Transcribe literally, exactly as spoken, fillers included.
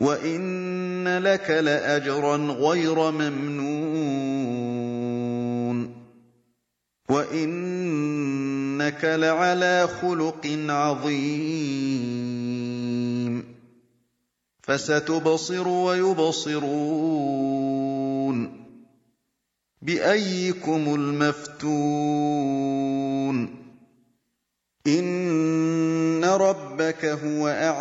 وَإِنَّ لَكَ لَأَجْرًا غَيْرَ مَمْنُونٍ وَإِنَّكَ لَعَلَىٰ خُلُقٍ عَظِيمٍ فَسَتُبْصِرُ وَيُبْصِرُونَ بِأَييِّكُمُ الْمَفْتُونُ إِنَّ رَبَّكَ هُوَ أَعْلَمُ